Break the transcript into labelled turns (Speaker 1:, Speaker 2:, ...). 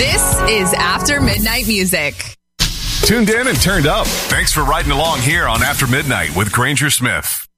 Speaker 1: This is After Midnight Music.
Speaker 2: Tuned in and turned up. Thanks for riding along here on After Midnight with Granger Smith.